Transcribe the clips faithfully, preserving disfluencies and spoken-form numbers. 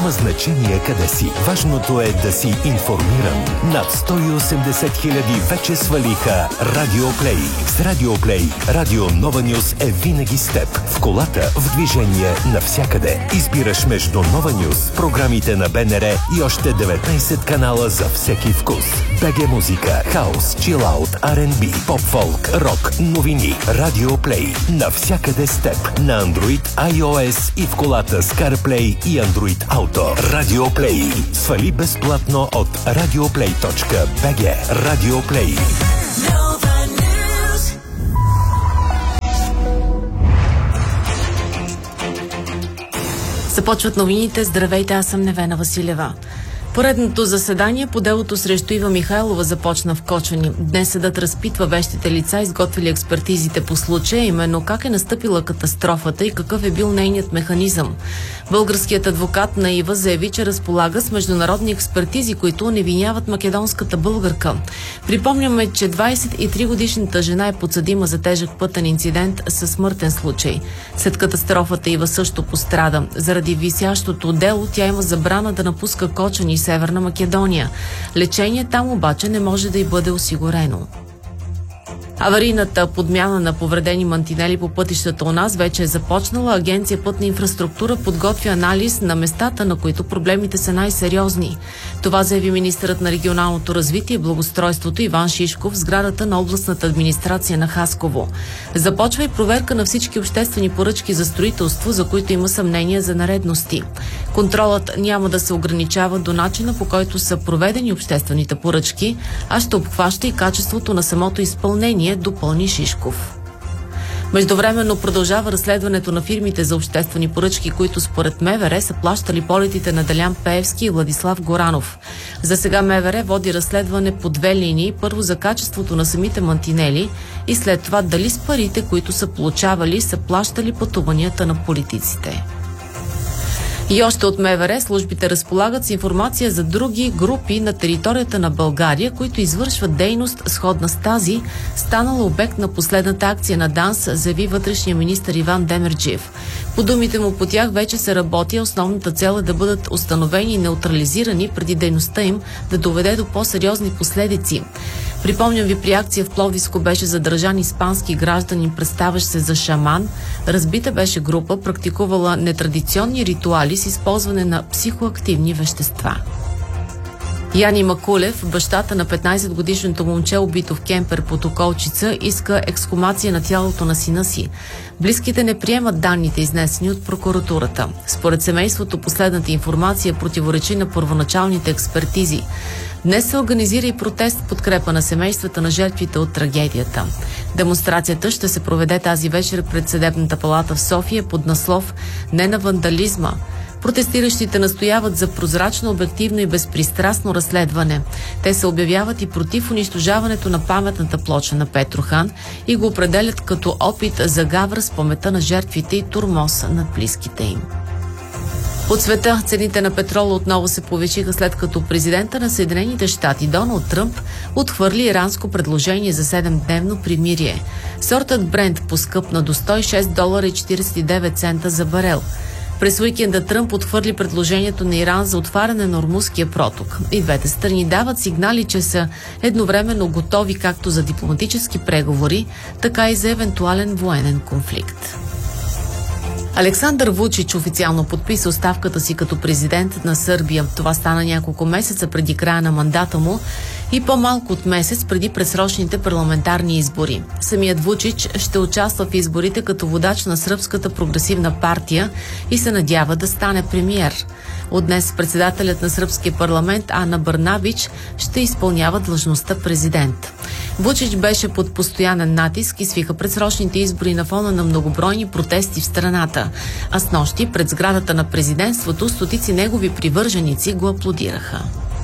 Няма значение къде си. Важното е да си информиран. Над сто и осемдесет хиляди вече свалиха Радио Плей. С Радио Плей, Радио Нова Нюс е винаги с теб. В колата, в движение, навсякъде. Избираш между Нова Нюс, програмите на БНР и още деветнайсет канала за всеки вкус. БГ музика, хаус, чилаут, Ар енд Би, поп-фолк, рок, новини. Радио Плей. Навсякъде с теб. На Android, iOS и в колата с CarPlay и Android Auto. Радио Плей. Свали безплатно от радиоплей точка би джи. Радио Плей. Започват новините. Здравейте, аз съм Невена Василева. Поредното заседание по делото срещу Ива Михайлова започна в Кочани. Днес съдът разпитва вещите лица, изготвили експертизите по случая, именно как е настъпила катастрофата и какъв е бил нейният механизъм. Българският адвокат на Ива заяви, че разполага с международни експертизи, които оневиняват македонската българка. Припомняме, че двайсет и три годишната жена е подсъдима за тежък пътен инцидент със смъртен случай. След катастрофата Ива също пострада. Заради висящото дело тя има забрана да напуска Кочани и Северна Македония. Лечение там обаче не може да й бъде осигурено. Аварийната подмяна на повредени мантинели по пътищата у нас вече е започнала. Агенция Пътна инфраструктура подготвя анализ на местата, на които проблемите са най-сериозни. Това заяви министърът на регионалното развитие и благоустройството Иван Шишков в сградата на областната администрация на Хасково. Започва и проверка на всички обществени поръчки за строителство, за които има съмнения за нередности. Контролът няма да се ограничава до начина, по който са проведени обществените поръчки, а ще обхваща и качеството на самото изпълнение, допълни Шишков. Междувременно продължава разследването на фирмите за обществени поръчки, които според МВР са плащали полетите на Делян Пеевски и Владислав Горанов. За сега МВР води разследване по две линии. Първо за качеството на самите мантинели и след това дали с парите, които са получавали, са плащали пътуванията на политиците. И още от МВР службите разполагат с информация за други групи на територията на България, които извършват дейност сходна с тази, станала обект на последната акция на ДАНС, заяви вътрешния министър Иван Демерджиев. По думите му, по тях вече се работи, основната цел е да бъдат установени и неутрализирани преди дейността им да доведе до по-сериозни последици. Припомням ви, при акция в Пловдивско беше задържан испански гражданин, представящ се за шаман. Разбита беше група, практикувала нетрадиционни ритуали с използване на психоактивни вещества. Яни Макулев, бащата на петнайсетгодишното момче, убито в кемпер под Околчица, иска ексхумация на тялото на сина си. Близките не приемат данните, изнесени от прокуратурата. Според семейството, последната информация противоречи на първоначалните експертизи. Днес се организира и протест в подкрепа на семействата на жертвите от трагедията. Демонстрацията ще се проведе тази вечер пред Съдебната палата в София под наслов «Не на вандализма». Протестиращите настояват за прозрачно, обективно и безпристрастно разследване. Те се обявяват и против унищожаването на паметната плоча на Петрохан и го определят като опит за гавра с паметта на жертвите и тормоз над близките им. От света цените на петрола отново се повишиха, след като президента на Съединените щати Доналд Тръмп отхвърли иранско предложение за седемдневно примирие. Сортът Брент поскъпна до сто и шест долара и четирийсет и девет цента за барел. През уикенда Тръмп отхвърли предложението на Иран за отваряне на Ормузския проток. И двете страни дават сигнали, че са едновременно готови както за дипломатически преговори, така и за евентуален военен конфликт. Александър Вучич официално подписа оставката си като президент на Сърбия. Това стана няколко месеца преди края на мандата му и по-малко от месец преди предсрочните парламентарни избори. Самият Вучич ще участва в изборите като водач на Сръбската прогресивна партия и се надява да стане премиер. От днес председателят на Сръбския парламент Ана Брнабич ще изпълнява длъжността президент. Вучич беше под постоянен натиск и свиха предсрочните избори на фона на многобройни протести в страната. А снощи пред сградата на президентството стотици негови привърженици го аплодираха.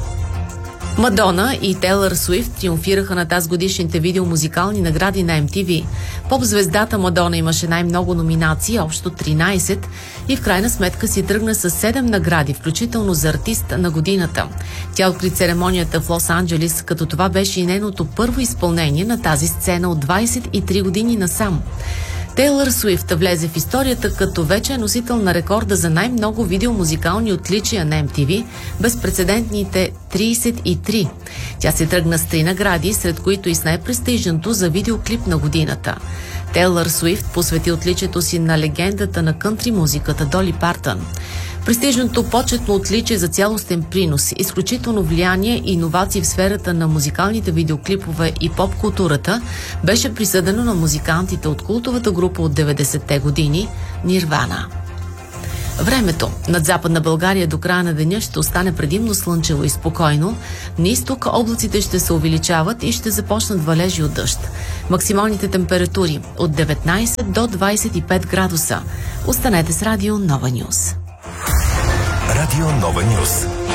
Мадона и Тейлър Суифт триумфираха на тазгодишните видеомузикални награди на Ем Ти Ви. Поп-звездата Мадона имаше най-много номинации, общо тринайсет, и в крайна сметка си тръгна с седем награди, включително за артист на годината. Тя откри церемонията в Лос-Анджелис, като това беше и нейното първо изпълнение на тази сцена от двайсет и три години насам. Тейлър Суифт влезе в историята, като вече е носител на рекорда за най-много видеомузикални отличия на Ем Ти Ви, безпрецедентните трийсет и три. Тя се тръгна с три награди, сред които и с най-престижното за видеоклип на годината. Тейлър Суифт посвети отличието си на легендата на кънтри музиката Доли Партън. Престижното почетно отличие за цялостен принос, изключително влияние и иновации в сферата на музикалните видеоклипове и поп-културата беше присъдено на музикантите от култовата група от деветдесетте години Нирвана. Времето над Западна България до края на деня ще остане предимно слънчево и спокойно. На изток облаците ще се увеличават и ще започнат валежи от дъжд. Максималните температури от деветнайсет до двайсет и пет градуса. Останете с Радио Нова Нюз. Радио Нова Нюз.